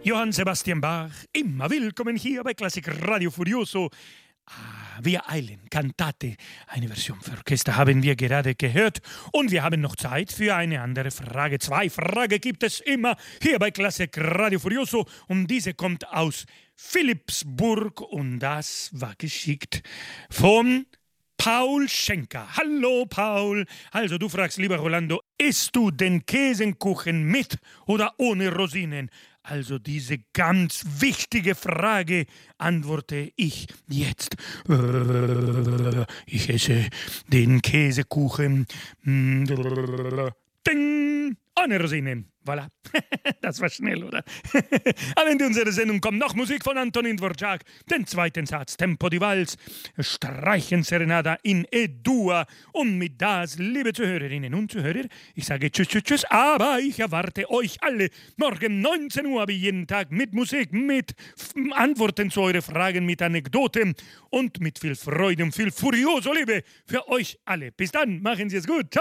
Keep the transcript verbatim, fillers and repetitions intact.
Johann Sebastian Bach, immer willkommen hier bei Klassik Radio Furioso. Ah, wir eilen, Cantate, eine Version für Orchester haben wir gerade gehört und wir haben noch Zeit für eine andere Frage. Zwei Fragen gibt es immer hier bei Klassik Radio Furioso und diese kommt aus Philippsburg und das war geschickt von Paul Schenker. Hallo Paul. Also du fragst, lieber Rolando, isst du den Käsekuchen mit oder ohne Rosinen? Also diese ganz wichtige Frage antworte ich jetzt. Ich esse den Käsekuchen Ding, ohne Rosinen. Voilà. Das war schnell, oder? Am Ende unserer Sendung kommt noch Musik von Antonin Dvorak, den zweiten Satz, Tempo di Vals, Streichenserenada in E-Dur. Und mit das, liebe Zuhörerinnen und Zuhörer, ich sage tschüss, tschüss, tschüss, aber ich erwarte euch alle morgen neunzehn Uhr wie jeden Tag mit Musik, mit Antworten zu euren Fragen, mit Anekdoten und mit viel Freude und viel Furioso Liebe für euch alle. Bis dann, machen Sie es gut. Ciao.